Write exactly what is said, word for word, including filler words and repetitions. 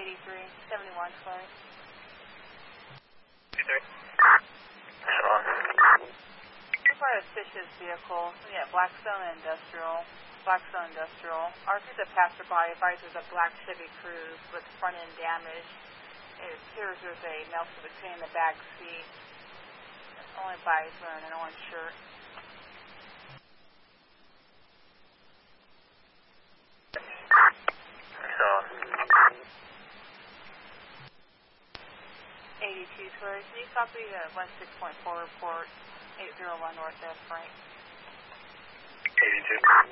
eighty-three, seventy-one, sorry. eighty-three. Sean. We've got a suspicious vehicle. Yeah, Blackstone Industrial. Blackstone Industrial. R C's a passerby advises a black Chevy Cruze with front end damage. It appears there's a melted between the back seat. Only by he's wearing an orange shirt. Sean. eighty-two, sorry. Can you copy the one six point four report eight zero one North F, Frank? eighty-two.